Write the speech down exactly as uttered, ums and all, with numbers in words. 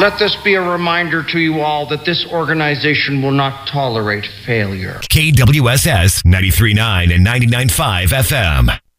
Let this be a reminder to you all that this organization will not tolerate failure. K W S S ninety-three point nine and ninety-nine point five F M.